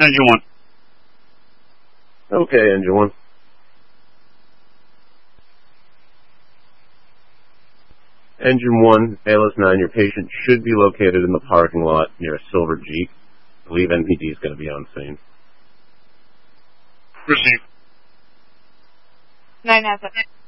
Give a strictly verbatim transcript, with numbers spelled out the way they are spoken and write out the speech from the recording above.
Engine one. Okay, Engine one. Engine one, A L S nine, your patient should be located in the parking lot near a silver Jeep. I believe N P D is going to be on scene. Received. nine has it.